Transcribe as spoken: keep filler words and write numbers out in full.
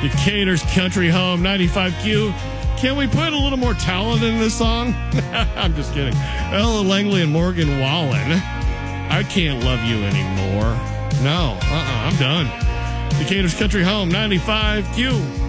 Decatur's Country Home, ninety-five Q. Can we put a little more talent in this song? I'm just kidding. Ella Langley and Morgan Wallen. I Can't Love You Anymore. No, uh-uh, I'm done. Decatur's Country Home, ninety-five Q.